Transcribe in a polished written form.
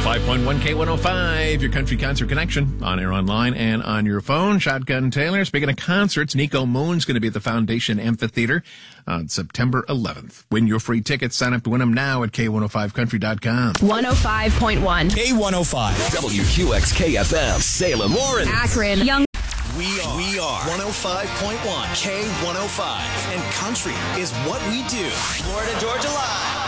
105.1 K105, your country concert connection, on air, online, and on your phone. Shotgun Taylor. Speaking of concerts, Nico Moon's going to be at the Foundation Amphitheater on September 11th. Win your free tickets. Sign up to win them now at K105country.com. 105.1 K105 WQXK-FM Salem, Warren, Akron, Young. We are 105.1 K105, and country is what we do. Florida Georgia Live.